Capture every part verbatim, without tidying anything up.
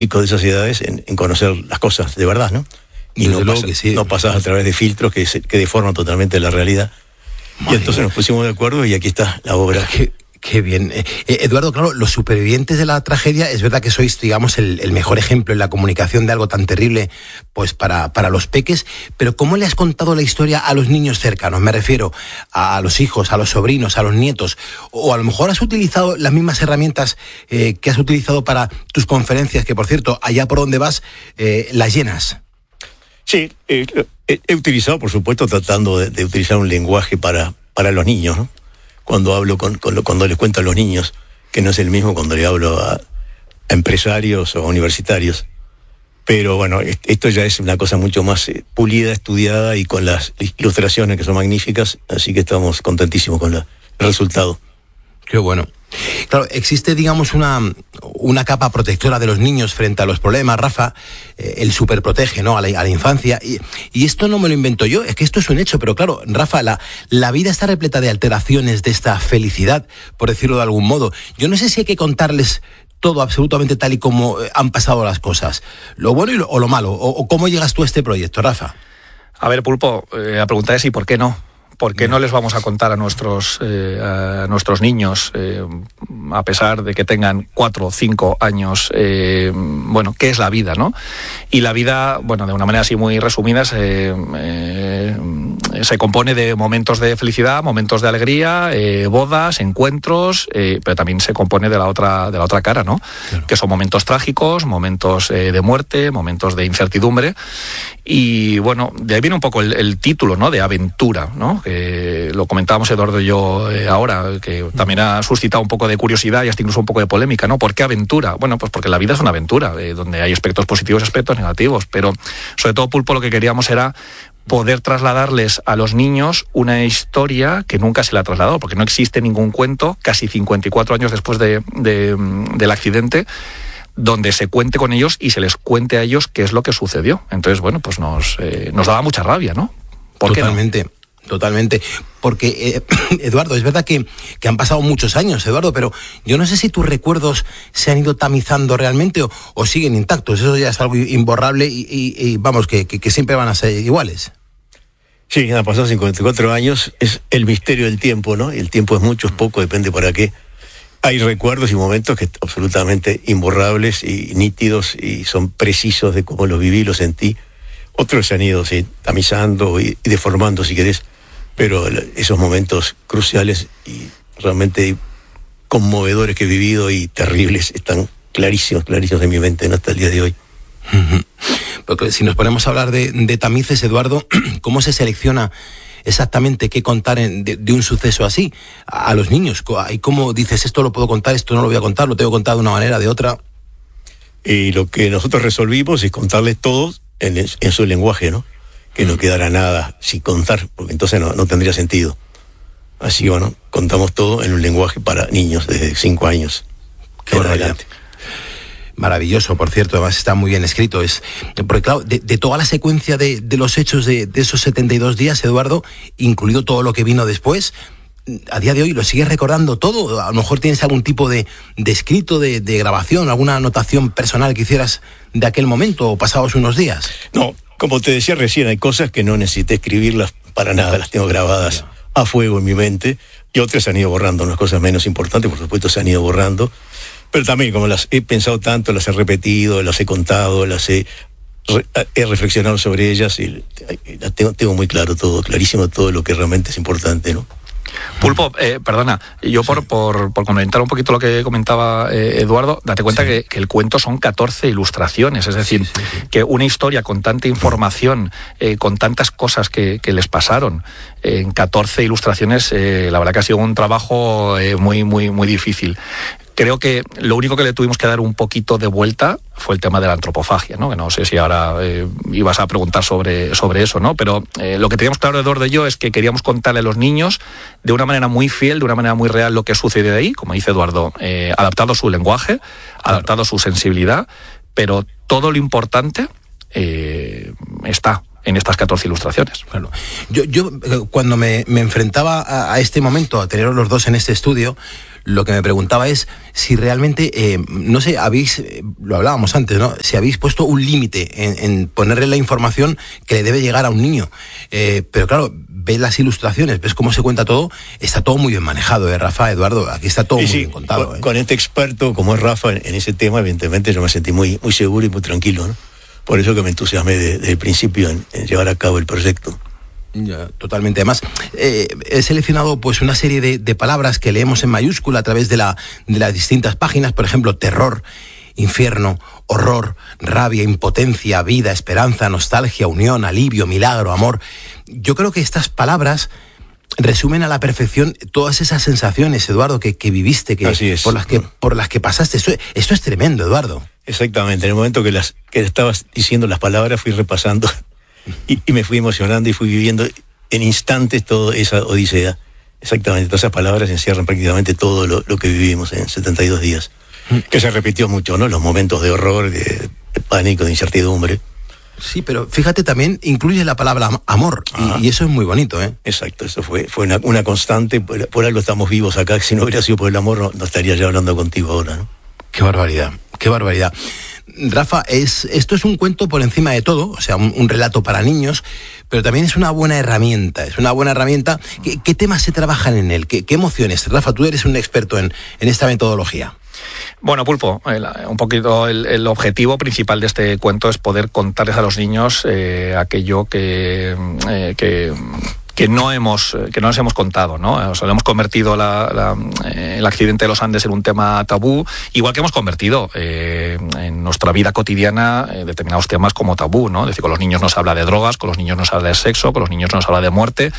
de esas edades en, en conocer las cosas de verdad, ¿no? Y no, pasa, que sí. no pasas a través de filtros que, se, que deforman totalmente la realidad. Madre y entonces mía. Nos pusimos de acuerdo y aquí está la obra. Qué, qué bien. Eh, Eduardo, claro, los supervivientes de la tragedia, es verdad que sois, digamos, el, el mejor ejemplo en la comunicación de algo tan terrible, pues para, para los peques, pero ¿cómo le has contado la historia a los niños cercanos? Me refiero a, a los hijos, a los sobrinos, a los nietos, o a lo mejor has utilizado las mismas herramientas eh, que has utilizado para tus conferencias, que por cierto, allá por donde vas, eh, las llenas. Sí, eh, he, he utilizado, por supuesto, tratando de, de utilizar un lenguaje para, para los niños, ¿no? Cuando hablo con, con lo, cuando les cuento a los niños, que no es el mismo cuando le hablo a, a empresarios o a universitarios. Pero bueno, esto ya es una cosa mucho más eh, pulida, estudiada y con las ilustraciones que son magníficas, así que estamos contentísimos con la, el resultado. Qué bueno. Claro, existe, digamos, una, una capa protectora de los niños frente a los problemas, Rafa, eh, el superprotege, ¿no?, a la, a la infancia, y, y esto no me lo invento yo, es que esto es un hecho, pero claro, Rafa, la, la vida está repleta de alteraciones de esta felicidad, por decirlo de algún modo. Yo no sé si hay que contarles todo absolutamente tal y como han pasado las cosas, lo bueno y lo, o lo malo, o, o cómo llegas tú a este proyecto, Rafa. A ver, Pulpo, eh, la pregunta es ¿y por qué no? ¿Por qué no les vamos a contar a nuestros, eh, a nuestros niños, eh, a pesar de que tengan cuatro o cinco años, eh, bueno, qué es la vida, ¿no? Y la vida, bueno, de una manera así muy resumida, se, eh, se compone de momentos de felicidad, momentos de alegría, eh, bodas, encuentros, eh, pero también se compone de la otra, de la otra cara, ¿no? Claro. Que son momentos trágicos, momentos eh, de muerte, momentos de incertidumbre. Y bueno, de ahí viene un poco el, el título, ¿no?, de aventura, ¿no? Que lo comentábamos Eduardo y yo eh, ahora, que también ha suscitado un poco de curiosidad y hasta incluso un poco de polémica, ¿no? ¿Por qué aventura? Bueno, pues porque la vida es una aventura, eh, donde hay aspectos positivos y aspectos negativos, pero sobre todo, Pulpo, lo que queríamos era poder trasladarles a los niños una historia que nunca se le ha trasladado, porque no existe ningún cuento, casi cincuenta y cuatro años después de, de, del accidente, donde se cuente con ellos y se les cuente a ellos qué es lo que sucedió. Entonces, bueno, pues nos, eh, nos daba mucha rabia, ¿no? ¿Por Totalmente. qué no? Totalmente, porque eh, Eduardo, es verdad que, que han pasado muchos años, Eduardo, pero yo no sé si tus recuerdos se han ido tamizando realmente o, o siguen intactos. Eso ya es algo imborrable y, y, y vamos, que, que, que siempre van a ser iguales. Sí, han pasado cincuenta y cuatro años, es el misterio del tiempo, ¿no? El tiempo es mucho, es poco, depende para qué. Hay recuerdos y momentos que absolutamente imborrables y nítidos y son precisos de cómo los viví, los sentí. Otros se han ido, sí, tamizando y, y deformando, si querés, pero esos momentos cruciales y realmente conmovedores que he vivido y terribles están clarísimos, clarísimos en mi mente, ¿no?, hasta el día de hoy. Porque si nos ponemos a hablar de, de tamices, Eduardo, ¿cómo se selecciona exactamente qué contar en, de, de un suceso así a, a los niños? ¿Y cómo dices, esto lo puedo contar, esto no lo voy a contar, lo tengo que contar de una manera, de otra? Y lo que nosotros resolvimos es contarles todo en, en su lenguaje, ¿no? Que no quedara nada sin contar, porque entonces no, no tendría sentido. Así que bueno, contamos todo en un lenguaje para niños desde cinco años. Qué adelante. Maravilloso, por cierto, además está muy bien escrito. Es, porque claro, de, de toda la secuencia de, de los hechos de, de esos setenta y dos días, Eduardo, incluido todo lo que vino después, a día de hoy lo sigues recordando todo. A lo mejor tienes algún tipo de, de escrito, de, de grabación, alguna anotación personal que hicieras de aquel momento o pasados unos días. No, como te decía recién, hay cosas que no necesité escribirlas para nada, las tengo grabadas a fuego en mi mente, y otras se han ido borrando, unas cosas menos importantes, por supuesto, se han ido borrando, pero también como las he pensado tanto, las he repetido, las he contado, las he, re, he reflexionado sobre ellas, y las tengo, tengo muy claro todo, clarísimo todo lo que realmente es importante, ¿no? Pulpo, eh, perdona, yo por, por, por comentar un poquito lo que comentaba eh, Eduardo, date cuenta sí. que, que el cuento son catorce ilustraciones, es decir, sí, sí, sí. que una historia con tanta información, eh, con tantas cosas que, que les pasaron, eh, en catorce ilustraciones, eh, la verdad que ha sido un trabajo eh, muy, muy, muy difícil. Creo que lo único que le tuvimos que dar un poquito de vuelta fue el tema de la antropofagia, ¿no? Que no sé si ahora eh, ibas a preguntar sobre, sobre eso, ¿no? Pero eh, lo que teníamos claro, Eduardo y yo, es que queríamos contarle a los niños de una manera muy fiel, de una manera muy real lo que sucede ahí, como dice Eduardo, eh, adaptado a su lenguaje, claro. adaptado a su sensibilidad, pero todo lo importante eh, está en estas catorce ilustraciones. Claro. Yo, yo cuando me, me enfrentaba a, a este momento, a tener los dos en este estudio, lo que me preguntaba es si realmente, eh, no sé, habéis, eh, lo hablábamos antes, ¿no? Si habéis puesto un límite en, en ponerle la información que le debe llegar a un niño. Eh, pero claro, ves las ilustraciones, ves cómo se cuenta todo, está todo muy bien manejado, ¿eh, Rafa, Eduardo? Aquí está todo sí, muy sí, bien contado. Con, ¿eh? con este experto como es Rafa en, en ese tema, evidentemente yo me sentí muy, muy seguro y muy tranquilo, ¿no? Por eso que me entusiasmé de, desde el principio en, en llevar a cabo el proyecto. Ya, totalmente. Además, eh, he seleccionado pues una serie de, de palabras que leemos en mayúscula a través de, la, de las distintas páginas, por ejemplo, terror, infierno, horror, rabia, impotencia, vida, esperanza, nostalgia, unión, alivio, milagro, amor. Yo creo que estas palabras resumen a la perfección todas esas sensaciones, Eduardo, que, que viviste, que, Así es. por las que por las que pasaste. Esto, esto es tremendo, Eduardo. Exactamente. En el momento que las que estabas diciendo las palabras, fui repasando y, y me fui emocionando y fui viviendo en instantes toda esa odisea. Exactamente. Todas esas palabras encierran prácticamente todo lo, lo que vivimos en setenta y dos días. Que se repitió mucho, ¿no? Los momentos de horror, de, de pánico, de incertidumbre. Sí, pero fíjate, también incluye la palabra amor, y, y eso es muy bonito, ¿eh? Exacto, eso fue, fue una, una constante, por, por algo estamos vivos acá, si no hubiera sido por el amor no, no estaría ya hablando contigo ahora, ¿no? Qué barbaridad, qué barbaridad. Rafa, es, esto es un cuento por encima de todo, o sea, un, un relato para niños, pero también es una buena herramienta, es una buena herramienta. ¿Qué, qué temas se trabajan en él? ¿Qué, qué emociones? Rafa, tú eres un experto en, en esta metodología. Bueno, Pulpo, el, un poquito el, el objetivo principal de este cuento es poder contarles a los niños eh, aquello que, eh, que que no hemos que no les hemos contado, ¿no? O sea, hemos convertido la, la, eh, el accidente de los Andes en un tema tabú, igual que hemos convertido eh, en nuestra vida cotidiana eh, determinados temas como tabú, ¿no? Es decir, con los niños no se habla de drogas, con los niños no se habla de sexo, con los niños no se habla de muerte,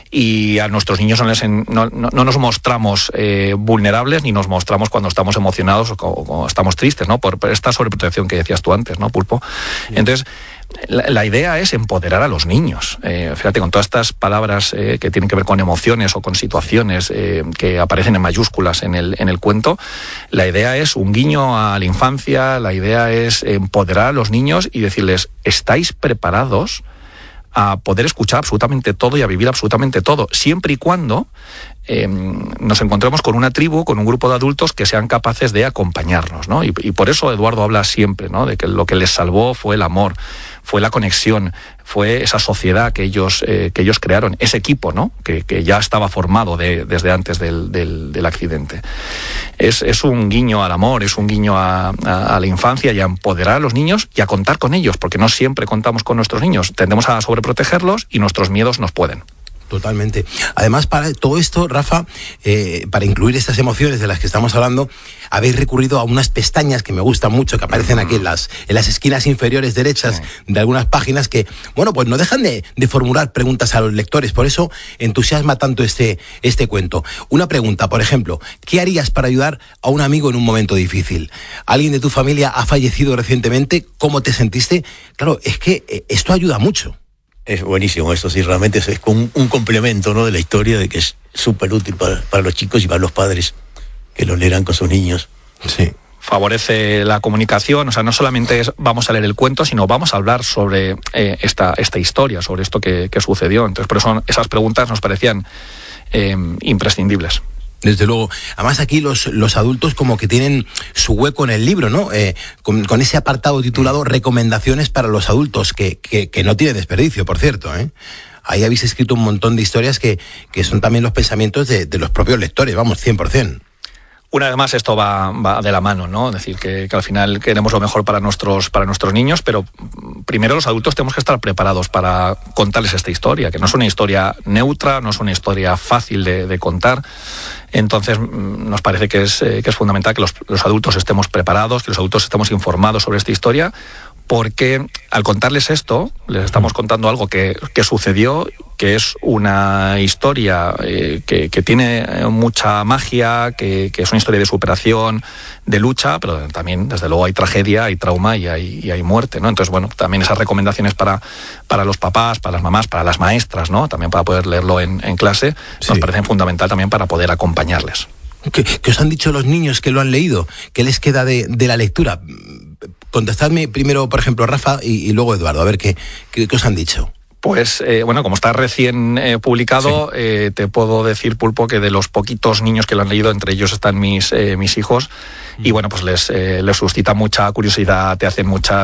y a nuestros niños no, les en, no, no, no nos mostramos eh, vulnerables ni nos mostramos cuando estamos emocionados o cuando estamos tristes, ¿no? Por, por esta sobreprotección que decías tú antes, ¿no, Pulpo? Entonces, La, la idea es empoderar a los niños. Eh, fíjate, con todas estas palabras eh, que tienen que ver con emociones o con situaciones eh, que aparecen en mayúsculas en el, en el cuento, la idea es un guiño a la infancia, la idea es empoderar a los niños y decirles, ¿estáis preparados a poder escuchar absolutamente todo y a vivir absolutamente todo, siempre y cuando eh, nos encontremos con una tribu, con un grupo de adultos que sean capaces de acompañarnos, ¿no? Y, y por eso Eduardo habla siempre, ¿no? De que lo que les salvó fue el amor, fue la conexión, fue esa sociedad que ellos eh, que ellos crearon, ese equipo, ¿no? Que, que ya estaba formado de, desde antes del, del, del accidente. Es, es un guiño al amor, es un guiño a, a, a la infancia y a empoderar a los niños y a contar con ellos, porque no siempre contamos con nuestros niños. Tendemos a sobreprotegerlos y nuestros miedos nos pueden. Totalmente. Además, para todo esto, Rafa, eh, para incluir estas emociones de las que estamos hablando, habéis recurrido a unas pestañas que me gustan mucho, que aparecen aquí en las, en las esquinas inferiores derechas sí. de algunas páginas que, bueno, pues no dejan de, de formular preguntas a los lectores. Por eso entusiasma tanto este, este cuento. Una pregunta, por ejemplo, ¿qué harías para ayudar a un amigo en un momento difícil? ¿Alguien de tu familia ha fallecido recientemente? ¿Cómo te sentiste? Claro, es que esto ayuda mucho. Es buenísimo, eso sí, realmente es, es un, un complemento, ¿no? De la historia, de que es súper útil para, para los chicos y para los padres que lo leerán con sus niños. Sí. Favorece la comunicación, o sea, no solamente es, vamos a leer el cuento, sino vamos a hablar sobre eh, esta, esta historia, sobre esto que, que sucedió. Entonces, por eso esas preguntas nos parecían eh, imprescindibles. Desde luego. Además, aquí los, los adultos como que tienen su hueco en el libro, ¿no? Eh, con, con ese apartado titulado Recomendaciones para los adultos, que, que, que no tiene desperdicio, por cierto, ¿eh? Ahí habéis escrito un montón de historias que, que son también los pensamientos de, de los propios lectores, vamos, cien por ciento. Una vez más, esto va, va de la mano, ¿no? Es decir, que, que al final queremos lo mejor para nuestros, para nuestros niños, pero primero los adultos tenemos que estar preparados para contarles esta historia, que no es una historia neutra, no es una historia fácil de, de contar. Entonces, nos parece que es, que es fundamental que los, los adultos estemos preparados, que los adultos estemos informados sobre esta historia, porque al contarles esto, les estamos contando algo que, que sucedió, que es una historia eh, que, que tiene mucha magia, que, que es una historia de superación, de lucha, pero también, desde luego, hay tragedia, hay trauma y hay, y hay muerte, ¿no? Entonces, bueno, también esas recomendaciones para, para los papás, para las mamás, para las maestras, ¿no? También para poder leerlo en, en clase, sí. Nos parecen fundamental también para poder acompañarles. ¿Qué, qué os han dicho los niños que lo han leído? ¿Qué les queda de, de la lectura? Contestadme primero, por ejemplo, Rafa, y, y luego Eduardo, a ver qué, qué, qué os han dicho. Pues eh, bueno, como está recién eh, publicado, sí. eh, te puedo decir, Pulpo, que de los poquitos niños que lo han leído, entre ellos están mis, eh, mis hijos, y bueno, pues les, eh, les suscita mucha curiosidad, te hacen muchas